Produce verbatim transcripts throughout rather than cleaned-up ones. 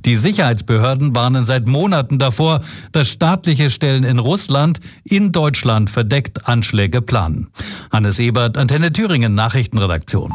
Die Sicherheitsbehörden warnen seit Monaten davor, dass staatliche Stellen in Russland in Deutschland verdeckt Anschläge planen. Hannes Ebert, Antenne Thüringen, Nachrichtenredaktion.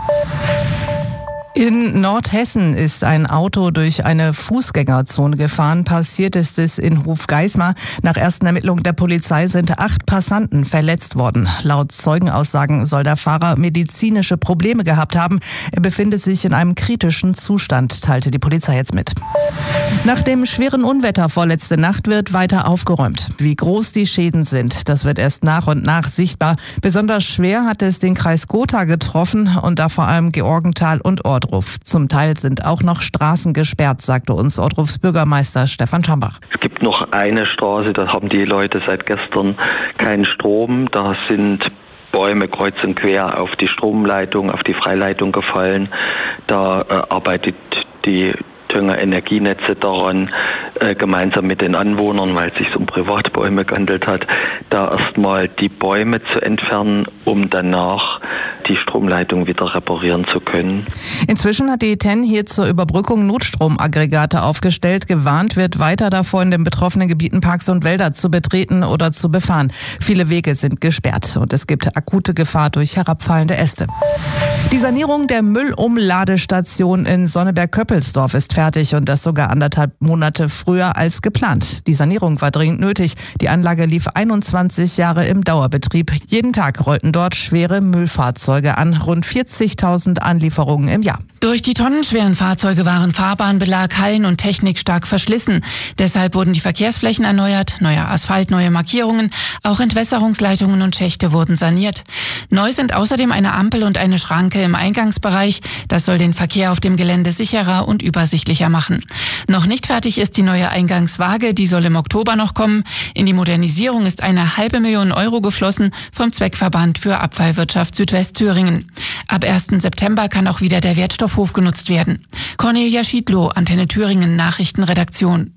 In Nordhessen ist ein Auto durch eine Fußgängerzone gefahren. Passiert ist es in Hofgeismar. Nach ersten Ermittlungen der Polizei sind acht Passanten verletzt worden. Laut Zeugenaussagen soll der Fahrer medizinische Probleme gehabt haben. Er befindet sich in einem kritischen Zustand, teilte die Polizei jetzt mit. Nach dem schweren Unwetter vorletzte Nacht wird weiter aufgeräumt. Wie groß die Schäden sind, das wird erst nach und nach sichtbar. Besonders schwer hat es den Kreis Gotha getroffen und da vor allem Georgenthal und Ordruf. Zum Teil sind auch noch Straßen gesperrt, sagte uns Ordrufs Bürgermeister Stefan Schambach. Es gibt noch eine Straße, da haben die Leute seit gestern keinen Strom. Da sind Bäume kreuz und quer auf die Stromleitung, auf die Freileitung gefallen. Da äh, arbeitet die Thüringer Energienetze daran, äh, gemeinsam mit den Anwohnern, weil es sich um Privatbäume gehandelt hat, da erstmal die Bäume zu entfernen, um danach die Stromleitung wieder reparieren zu können. Inzwischen hat die T E N hier zur Überbrückung Notstromaggregate aufgestellt. Gewarnt wird weiter davor, in den betroffenen Gebieten Parks und Wälder zu betreten oder zu befahren. Viele Wege sind gesperrt und es gibt akute Gefahr durch herabfallende Äste. Die Sanierung der Müllumladestation in Sonneberg-Köppelsdorf ist fertig und das sogar anderthalb Monate früher als geplant. Die Sanierung war dringend nötig. Die Anlage lief einundzwanzig Jahre im Dauerbetrieb. Jeden Tag rollten dort schwere Müllfahrzeuge an, rund vierzigtausend Anlieferungen im Jahr. Durch die tonnenschweren Fahrzeuge waren Fahrbahnbelag, Hallen und Technik stark verschlissen. Deshalb wurden die Verkehrsflächen erneuert, neuer Asphalt, neue Markierungen, auch Entwässerungsleitungen und Schächte wurden saniert. Neu sind außerdem eine Ampel und eine Schranke im Eingangsbereich. Das soll den Verkehr auf dem Gelände sicherer und übersichtlicher machen. Noch nicht fertig ist die neue Eingangswaage, die soll im Oktober noch kommen. In die Modernisierung ist eine halbe Million Euro geflossen vom Zweckverband für Abfallwirtschaft Südwestthüringen. Ab ersten September kann auch wieder der Wertstoffhof genutzt werden. Cornelia Schiedlow, Antenne Thüringen, Nachrichtenredaktion.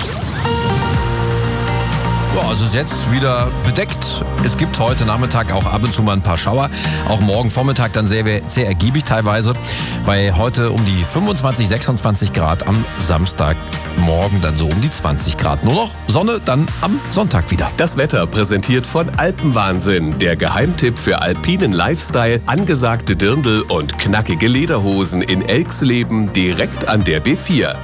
Ja, also es ist jetzt wieder bedeckt. Es gibt heute Nachmittag auch ab und zu mal ein paar Schauer. Auch morgen Vormittag dann sehr, sehr ergiebig teilweise. Bei heute um die fünfundzwanzig, sechsundzwanzig Grad, am Samstagmorgen dann so um die zwanzig Grad. Nur noch Sonne dann am Sonntag wieder. Das Wetter präsentiert von Alpenwahnsinn. Der Geheimtipp für alpinen Lifestyle, angesagte Dirndl und knackige Lederhosen in Elxleben direkt an der B vier.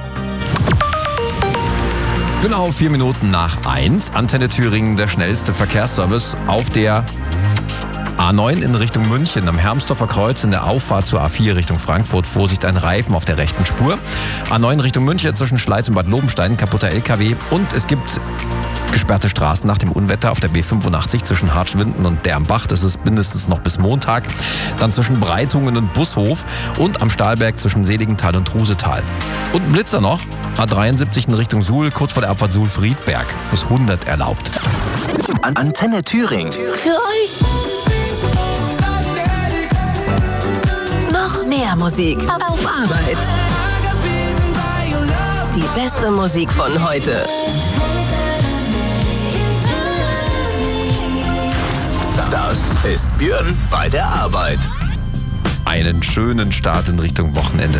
Genau vier Minuten nach eins. Antenne Thüringen, der schnellste Verkehrsservice auf der A neun in Richtung München, am Hermsdorfer Kreuz in der Auffahrt zur A vier Richtung Frankfurt. Vorsicht, ein Reifen auf der rechten Spur. A neun Richtung München zwischen Schleiz und Bad Lobenstein, kaputter L K W. Und es gibt gesperrte Straßen nach dem Unwetter auf der B fünfundachtzig zwischen Hartschwinden und Dermbach. Das ist mindestens noch bis Montag. Dann zwischen Breitungen und Bushof und am Stahlberg zwischen Seligenthal und Trusetal. Und ein Blitzer noch. A dreiundsiebzig in Richtung Suhl, kurz vor der Abfahrt Suhl-Friedberg. Bis hundert erlaubt. An Antenne Thüringen. Für euch. Noch mehr Musik auf Arbeit. Die beste Musik von heute. Das ist Björn bei der Arbeit. Einen schönen Start in Richtung Wochenende